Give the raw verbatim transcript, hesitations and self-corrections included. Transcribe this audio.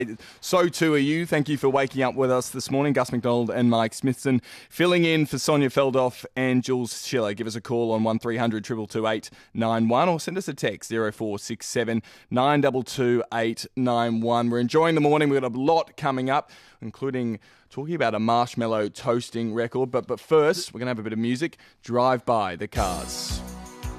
So too are you. Thank you for waking up with us this morning. Gus McDonald and Mike Smithson filling in for Sonia Feldoff and Jules Schiller. Give us a call on one three hundred two two two eight nine one or send us a text zero four six seven nine two two eight nine one. We're enjoying the morning. We've got a lot coming up, including talking about a marshmallow toasting record. But, but first, we're going to have a bit of music. Drive by the Cars.